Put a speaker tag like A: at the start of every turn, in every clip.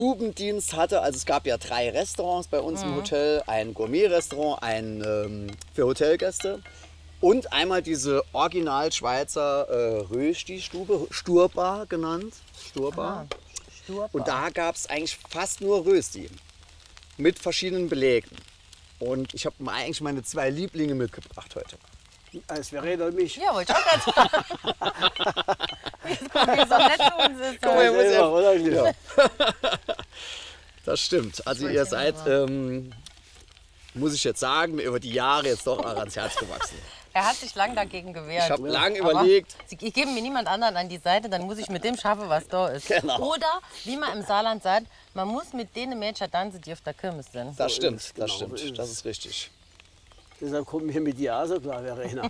A: Stubendienst hatte. Also es gab ja 3 Restaurants bei uns im Hotel. Ein Gourmet-Restaurant, ein für Hotelgäste und einmal diese Original-Schweizer Rösti-Stube, Sturbar genannt. Sturbar. Und da gab es eigentlich fast nur Rösti mit verschiedenen Belägen. Und ich habe eigentlich meine 2 Lieblinge mitgebracht heute.
B: Als Verena und mich.
C: Ja, wollte ich auch gerade sagen. Jetzt kommt hier so nett zu uns ist.
A: Guck mal, hier muss
B: Selber, oder?
A: Ja. Das stimmt. Also ihr seid, muss ich jetzt sagen, mir über die Jahre jetzt doch ans Herz gewachsen.
C: Er hat sich lang dagegen gewehrt.
A: Ich habe lange
C: Aber
A: überlegt.
C: Sie geben mir niemand anderen an die Seite, dann muss ich mit dem schaffen, was da ist.
A: Genau.
C: Oder, wie man im Saarland sagt, man muss mit denen Mädchen tanzen, die auf der Kirmes sind.
A: Das stimmt,
B: ist es,
A: das
B: genau, so
A: stimmt.
B: ist
A: Das
B: es.
A: ist richtig.
B: Deshalb kommen wir mit dir auch so klar, Verena.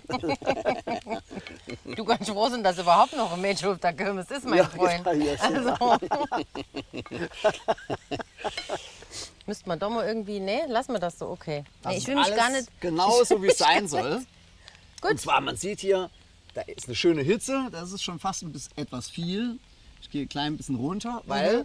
C: Du kannst froh sein, dass überhaupt noch ein Mädchen auf der Kirmes ist, mein Freund.
B: Ja,
C: Also. Müsste man doch mal irgendwie, nee, lassen wir das so, okay.
A: Das
C: Nee,
A: ist
C: ich will mich
A: alles
C: gar nicht.
A: genau so, wie es sein soll.
C: Gut.
A: Und zwar, man sieht hier, da ist eine schöne Hitze. Das ist schon fast etwas viel. Ich gehe ein klein bisschen runter, weil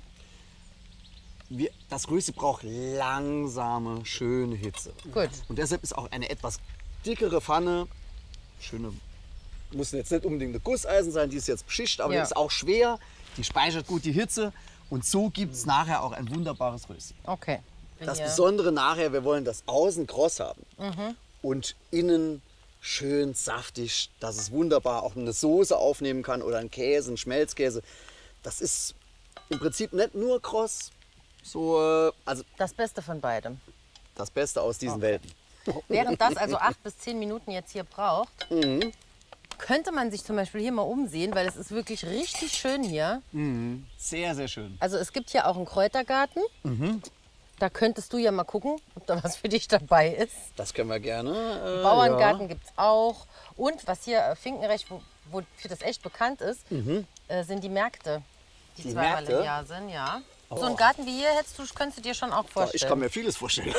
A: das Rösti braucht langsame, schöne Hitze.
C: Gut.
A: Und deshalb ist auch eine etwas dickere Pfanne, schöne, muss jetzt nicht unbedingt eine Gusseisen sein, die ist jetzt beschichtet, aber
C: Ja.
A: die ist auch schwer, die speichert gut die Hitze und so gibt es nachher auch ein wunderbares Rösti.
C: Okay.
A: Das
C: Ja.
A: Besondere nachher, wir wollen das außen kross haben und innen schön saftig, dass es wunderbar auch eine Soße aufnehmen kann oder einen Käse, einen Schmelzkäse. Das ist im Prinzip nicht nur kross, so, also
C: Das Beste von beidem.
A: das Beste aus diesen Welten.
C: Während das also 8 bis 10 Minuten jetzt hier braucht, könnte man sich zum Beispiel hier mal umsehen, weil es ist wirklich richtig schön hier.
A: Sehr, sehr schön.
C: Also es gibt hier auch einen Kräutergarten. Da könntest du ja mal gucken, ob da was für dich dabei ist.
A: Das können wir gerne.
C: Bauerngarten gibt es auch. Und was hier Finkenrecht, wofür das echt bekannt ist, sind die Märkte, die zweimal
A: Märkte?
C: im Jahr sind. Ja. So einen Garten wie hier könntest du dir schon auch
A: Ja,
C: vorstellen.
A: ich kann mir vieles vorstellen.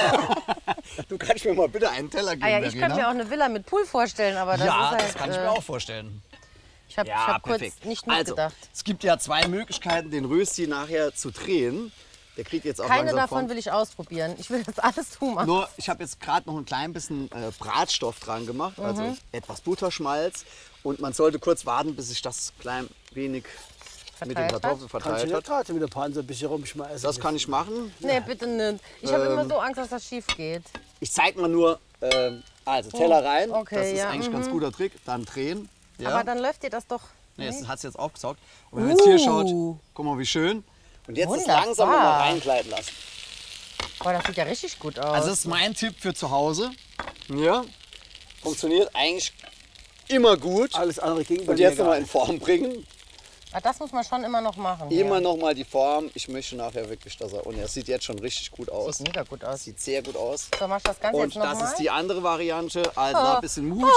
A: Du kannst mir mal bitte einen Teller geben,
C: Ah ja, ich
A: Verena?
C: könnte mir auch eine Villa mit Pool vorstellen, aber das
A: Ja,
C: ist halt,
A: das kann ich mir auch vorstellen.
C: Ich habe kurz nicht mitgedacht.
A: Also, es gibt ja 2 Möglichkeiten, den Rösti nachher zu drehen. Der kriegt jetzt auch
C: Keine
A: langsam
C: davon
A: Form.
C: will ich ausprobieren. Ich will das alles tun.
A: Nur, ich habe jetzt gerade noch ein klein bisschen Bratstoff dran gemacht, also etwas Butterschmalz. Und man sollte kurz warten, bis sich das klein wenig mit den
C: Verteilt hat?
A: Kartoffeln
B: Kannst du
A: verteilt
B: nicht
A: hat.
B: gerade mit der Panzer ein bisschen rumschmeißen?
A: Das kann ich machen.
C: Nee, bitte nicht. Ich habe immer so Angst, dass das schief geht.
A: Ich zeige mal nur, also Teller rein,
C: okay,
A: das ist
C: ja,
A: eigentlich ein ganz guter Trick. Dann drehen. Ja.
C: Aber dann läuft dir das doch.
A: Nee, es hat es jetzt aufgesaugt. Und wenn man jetzt hier schaut, guck mal, wie schön. Und jetzt das
C: Wunderbar.
A: langsam noch mal reingleiten lassen.
C: Boah, das sieht ja richtig gut aus.
A: Also das ist mein Tipp für zu Hause. Ja, funktioniert eigentlich immer gut.
B: Alles andere ging bei
A: Und
B: mir
A: jetzt noch
B: gar
A: mal in Form bringen.
C: Aber das muss man schon immer noch machen.
A: Immer noch mal die Form. Ich möchte nachher wirklich, dass er... Und er sieht jetzt schon richtig gut aus.
C: Sieht mega gut aus.
A: Sieht sehr gut aus.
C: So, machst du das Ganze
A: Und
C: jetzt noch
A: das
C: mal?
A: ist die andere Variante. Also da ein bisschen Mut.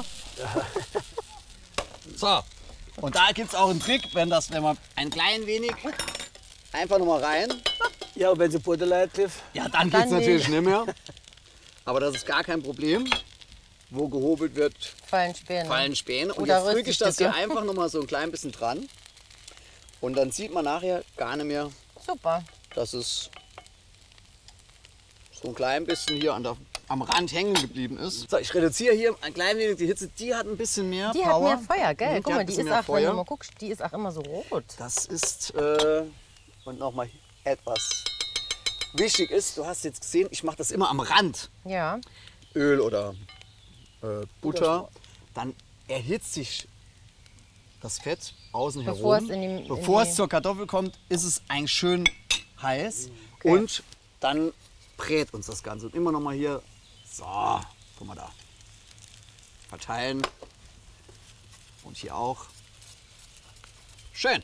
A: So. Und da gibt es auch einen Trick, wenn man ein klein wenig einfach noch mal rein.
B: Ja, und wenn sie Butterleid trifft,
A: Ja, dann
C: Dann
A: geht es natürlich nicht mehr. Aber das ist gar kein Problem. Wo gehobelt wird,
C: Fallen Späne.
A: fallen Späne. Und
C: Oder
A: jetzt drücke ich das hier
C: Röststücke.
A: einfach noch mal so ein klein bisschen dran. Und dann sieht man nachher gar nicht mehr,
C: Super.
A: dass es so ein klein bisschen hier am Rand hängen geblieben ist. So, ich reduziere hier ein klein wenig die Hitze. Die hat ein bisschen mehr
C: Die hat
A: Power.
C: mehr Feuer, gell?
A: Mhm,
C: Guck
A: hat
C: mal,
A: ein
C: die
A: bisschen
C: ist
A: mehr
C: auch, wenn du
A: Feuer.
C: mal guckst, die ist auch immer so rot.
A: Das ist, und nochmal etwas wichtig ist, du hast jetzt gesehen, ich mache das immer am Rand.
C: Ja.
A: Öl oder Butter. Dann erhitzt sich das Fett außen
C: Bevor
A: herum.
C: es in die-
A: Bevor
C: in die-
A: es zur Kartoffel kommt, ist es eigentlich schön heiß. Und dann brät uns das Ganze. Und immer noch mal hier, so, guck mal da. Verteilen. Und hier auch. Schön.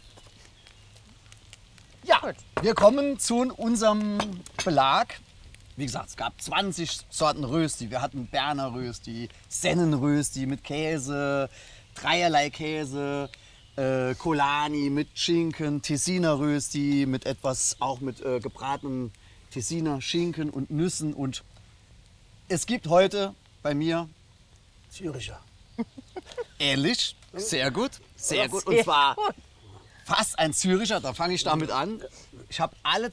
A: Ja,
C: Gut.
A: wir kommen zu unserem Belag. Wie gesagt, es gab 20 Sorten Rösti. Wir hatten Berner Rösti, Sennenrösti mit Käse, dreierlei Käse, Colani mit Schinken, Tessiner Rösti mit etwas, auch mit gebratenem Tessiner Schinken und Nüssen. Und es gibt heute bei mir
B: Züricher.
A: ähnlich, sehr gut, sehr gut. Und zwar fast ein Züricher, da fange ich damit an. Ich habe alle